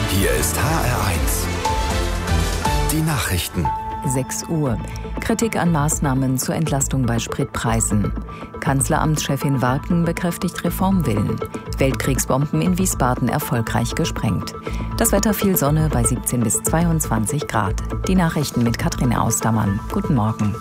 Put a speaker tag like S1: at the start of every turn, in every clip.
S1: Hier ist HR1. Die Nachrichten.
S2: 6 Uhr. Kritik an Maßnahmen zur Entlastung bei Spritpreisen. Kanzleramtschefin Warken bekräftigt Reformwillen. Weltkriegsbomben in Wiesbaden erfolgreich gesprengt. Das Wetter viel Sonne bei 17 bis 22 Grad. Die Nachrichten mit Katrin Austermann. Guten Morgen.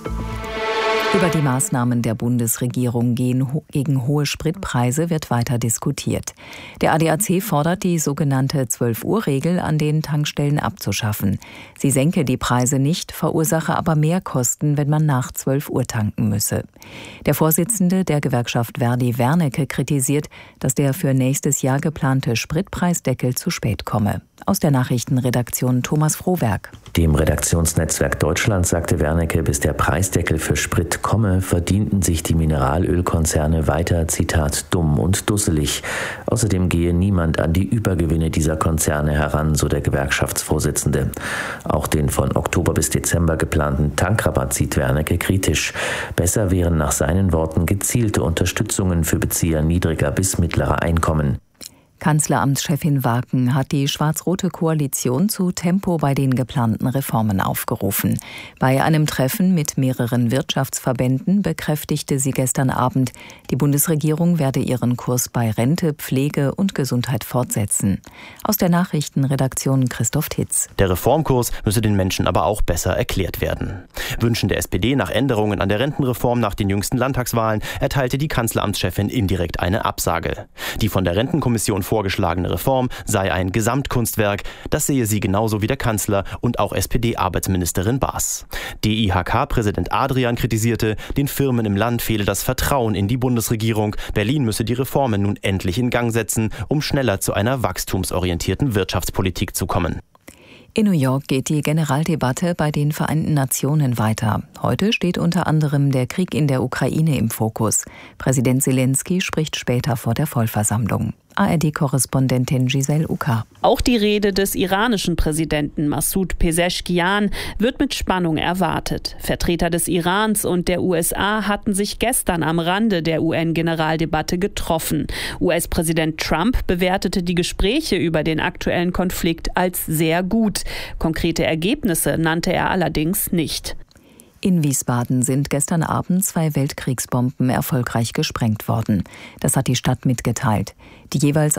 S2: Über die Maßnahmen der Bundesregierung gegen hohe Spritpreise wird weiter diskutiert. Der ADAC fordert, die sogenannte 12-Uhr-Regel an den Tankstellen abzuschaffen. Sie senke die Preise nicht, verursache aber mehr Kosten, wenn man nach 12 Uhr tanken müsse. Der Vorsitzende der Gewerkschaft Verdi Wernicke kritisiert, dass der für nächstes Jahr geplante Spritpreisdeckel zu spät komme. Aus der Nachrichtenredaktion Thomas Frohwerk.
S3: Dem Redaktionsnetzwerk Deutschland sagte Wernicke, bis der Preisdeckel für Sprit komme, verdienten sich die Mineralölkonzerne weiter, Zitat, dumm und dusselig. Außerdem gehe niemand an die Übergewinne dieser Konzerne heran, so der Gewerkschaftsvorsitzende. Auch den von Oktober bis Dezember geplanten Tankrabatt sieht Wernicke kritisch. Besser wären nach seinen Worten gezielte Unterstützungen für Bezieher niedriger bis mittlerer Einkommen.
S2: Kanzleramtschefin Warken hat die schwarz-rote Koalition zu Tempo bei den geplanten Reformen aufgerufen. Bei einem Treffen mit mehreren Wirtschaftsverbänden bekräftigte sie gestern Abend, die Bundesregierung werde ihren Kurs bei Rente, Pflege und Gesundheit fortsetzen. Aus der Nachrichtenredaktion Christoph Titz.
S4: Der Reformkurs müsse den Menschen aber auch besser erklärt werden. Wünschen der SPD nach Änderungen an der Rentenreform nach den jüngsten Landtagswahlen erteilte die Kanzleramtschefin indirekt eine Absage. Die von der Rentenkommission vorgeschlagene Reform sei ein Gesamtkunstwerk, das sehe sie genauso wie der Kanzler und auch SPD-Arbeitsministerin Baas. DIHK-Präsident Adrian kritisierte, den Firmen im Land fehle das Vertrauen in die Bundesregierung. Berlin müsse die Reformen nun endlich in Gang setzen, um schneller zu einer wachstumsorientierten Wirtschaftspolitik zu kommen.
S2: In New York geht die Generaldebatte bei den Vereinten Nationen weiter. Heute steht unter anderem der Krieg in der Ukraine im Fokus. Präsident Zelensky spricht später vor der Vollversammlung. ARD-Korrespondentin Giselle Uka.
S5: Auch die Rede des iranischen Präsidenten Massoud Pezeshkian wird mit Spannung erwartet. Vertreter des Irans und der USA hatten sich gestern am Rande der UN-Generaldebatte getroffen. US-Präsident Trump bewertete die Gespräche über den aktuellen Konflikt als sehr gut. Konkrete Ergebnisse nannte er allerdings nicht.
S2: In Wiesbaden sind gestern Abend 2 Weltkriegsbomben erfolgreich gesprengt worden. Das hat die Stadt mitgeteilt. Die jeweils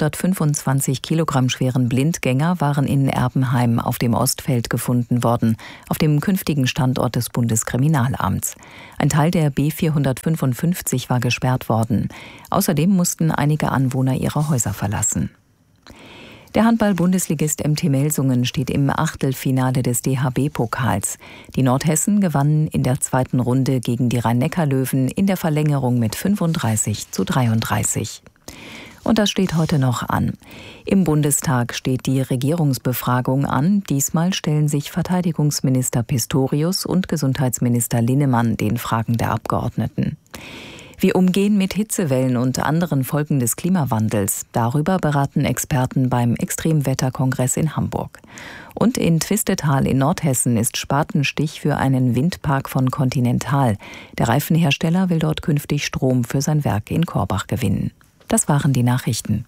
S2: 125 Kilogramm schweren Blindgänger waren in Erbenheim auf dem Ostfeld gefunden worden, auf dem künftigen Standort des Bundeskriminalamts. Ein Teil der B455 war gesperrt worden. Außerdem mussten einige Anwohner ihre Häuser verlassen. Der Handball-Bundesligist MT Melsungen steht im Achtelfinale des DHB-Pokals. Die Nordhessen gewannen in der zweiten Runde gegen die Rhein-Neckar-Löwen in der Verlängerung mit 35:33. Und das steht heute noch an. Im Bundestag steht die Regierungsbefragung an. Diesmal stellen sich Verteidigungsminister Pistorius und Gesundheitsminister Linnemann den Fragen der Abgeordneten. Wir umgehen mit Hitzewellen und anderen Folgen des Klimawandels. Darüber beraten Experten beim Extremwetterkongress in Hamburg. Und in Twistetal in Nordhessen ist Spatenstich für einen Windpark von Continental. Der Reifenhersteller will dort künftig Strom für sein Werk in Korbach gewinnen. Das waren die Nachrichten.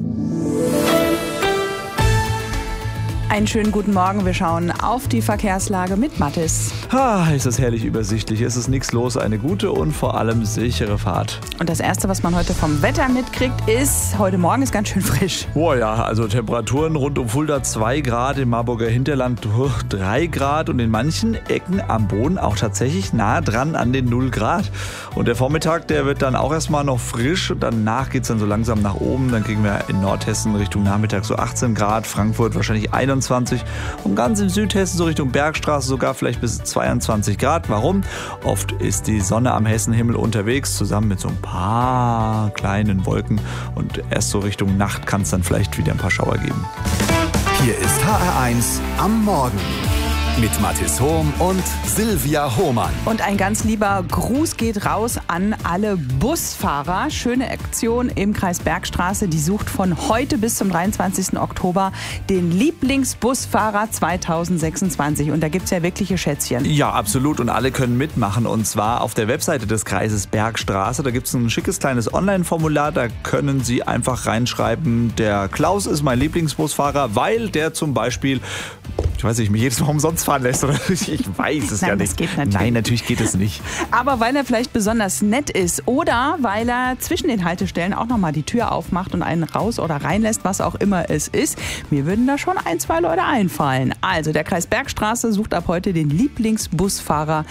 S6: Einen schönen guten Morgen. Wir schauen auf die Verkehrslage mit Mathis.
S7: Ist das herrlich übersichtlich. Es ist nichts los. Eine gute und vor allem sichere Fahrt.
S6: Und das Erste, was man heute vom Wetter mitkriegt, ist, heute Morgen ist ganz schön frisch.
S7: Boah ja, also Temperaturen rund um Fulda 2 Grad, im Marburger Hinterland 3 Grad und in manchen Ecken am Boden auch tatsächlich nah dran an den 0 Grad. Und der Vormittag, der wird dann auch erstmal noch frisch und danach geht es dann so langsam nach oben. Dann kriegen wir in Nordhessen Richtung Nachmittag so 18 Grad, Frankfurt wahrscheinlich 21 und ganz im Südhessen so Richtung Bergstraße sogar vielleicht bis 22 Grad. Warum? Oft ist die Sonne am Hessenhimmel unterwegs, zusammen mit so ein paar kleinen Wolken und erst so Richtung Nacht kann es dann vielleicht wieder ein paar Schauer geben.
S1: Hier ist HR1 am Morgen. Mit Mathis Hohm und Silvia Hohmann.
S6: Und ein ganz lieber Gruß geht raus an alle Busfahrer. Schöne Aktion im Kreis Bergstraße. Die sucht von heute bis zum 23. Oktober den Lieblingsbusfahrer 2026. Und da gibt es ja wirkliche Schätzchen.
S7: Ja, absolut. Und alle können mitmachen. Und zwar auf der Webseite des Kreises Bergstraße. Da gibt es ein schickes kleines Online-Formular. Da können Sie einfach reinschreiben, der Klaus ist mein Lieblingsbusfahrer, weil der zum Beispiel, ich weiß nicht, mich jedes Mal umsonst fahren lässt. Oder ich weiß es ja nicht.
S6: Das geht natürlich.
S7: Nein, natürlich geht es nicht.
S6: Aber weil er vielleicht besonders nett ist oder weil er zwischen den Haltestellen auch nochmal die Tür aufmacht und einen raus oder reinlässt, was auch immer es ist. Mir würden da schon 1, 2 Leute einfallen. Also der Kreis Bergstraße sucht ab heute den Lieblingsbusfahrer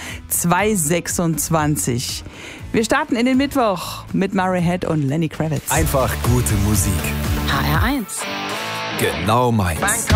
S6: 2026. Wir starten in den Mittwoch mit Murray Head und Lenny Kravitz.
S1: Einfach gute Musik.
S8: HR1.
S1: Genau meins.